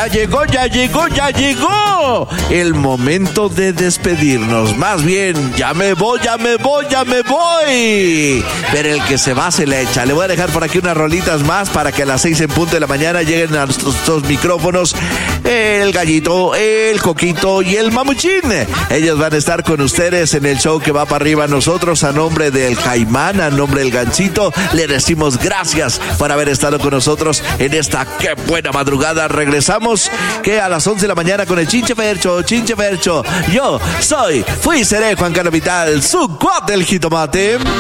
Ya llegó el momento de despedirnos. Más bien, ya me voy. Pero el que se va se le echa. Le voy a dejar por aquí unas rolitas más para que a las 6 en punto de la mañana lleguen a nuestros micrófonos el Gallito, el Coquito y el Mamuchín. Ellos van a estar con ustedes en el show que va para arriba. Nosotros, a nombre del Caimán, a nombre del Ganchito, le decimos gracias por haber estado con nosotros en esta qué buena madrugada. Regresamos que a las 11 de la mañana con el Chinche Fercho. Yo fui, seré Juan Carlos Vital, su cuate del jitomate.